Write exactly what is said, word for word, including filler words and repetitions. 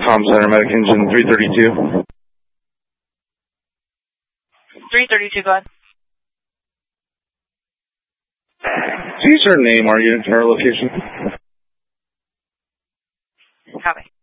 comm center, medic engine three thirty-two. three thirty-two, go ahead. Can you use her name, our unit, to her location? Copy.